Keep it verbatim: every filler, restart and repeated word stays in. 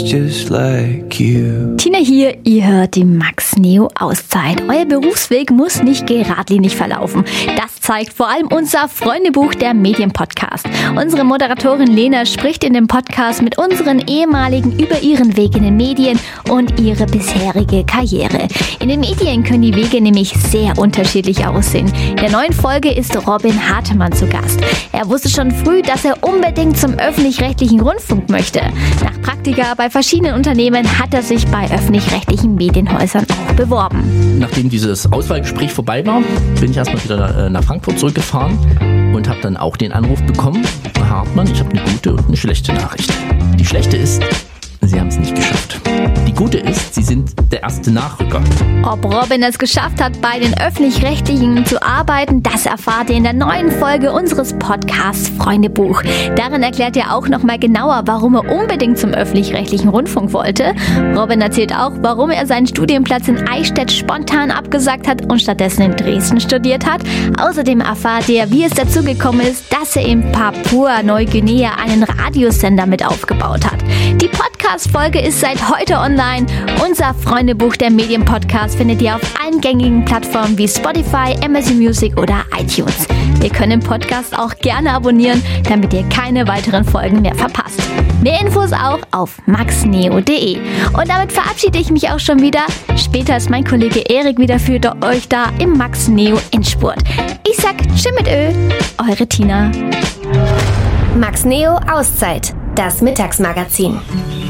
just like you. Tina hier, ihr hört die Max Neo Auszeit. Euer Berufsweg muss nicht geradlinig verlaufen. Das zeigt vor allem unser Freundebuch, der Medienpodcast. Unsere Moderatorin Lena spricht in dem Podcast mit unseren ehemaligen über ihren Weg in den Medien und ihre bisherige Karriere. In den Medien können die Wege nämlich sehr unterschiedlich aussehen. In der neuen Folge ist Robin Hartemann zu Gast. Er wusste schon früh, dass er unbedingt zum öffentlich-rechtlichen Rundfunk möchte. Nach Praktika bei verschiedenen Unternehmen hat er sich bei öffentlich-rechtlichen Medienhäusern auch beworben. Nachdem dieses Auswahlgespräch vorbei war, bin ich erstmal wieder nach Frankfurt zurückgefahren und habe dann auch den Anruf bekommen: Herr Hartmann, ich habe eine gute und eine schlechte Nachricht. Die schlechte ist, Sie haben es nicht geschafft. Die gute ist, Sie sind der erste Nachrücker. Ob Robin es geschafft hat, bei den Öffentlich-Rechtlichen zu arbeiten, das erfahrt ihr in der neuen Folge unseres Podcasts Freundebuch. Darin erklärt er auch nochmal genauer, warum er unbedingt zum Öffentlich-Rechtlichen Rundfunk wollte. Robin erzählt auch, warum er seinen Studienplatz in Eichstätt spontan abgesagt hat und stattdessen in Dresden studiert hat. Außerdem erfahrt ihr, wie es dazu gekommen ist, dass er in Papua-Neuguinea einen Radiosender mit aufgebaut hat. Die Podcast-Folge ist seit heute online. Unser Freundebuch, der Medienpodcast, findet ihr auf allen gängigen Plattformen wie Spotify, Amazon Music oder iTunes. Ihr könnt den Podcast auch gerne abonnieren, damit ihr keine weiteren Folgen mehr verpasst. Mehr Infos auch auf maxneo punkt de. Und damit verabschiede ich mich auch schon wieder. Später ist mein Kollege Erik wieder für euch da im Max Neo Endspurt. Ich sag Tschüss mit Ö, eure Tina. Max Neo Auszeit, das Mittagsmagazin.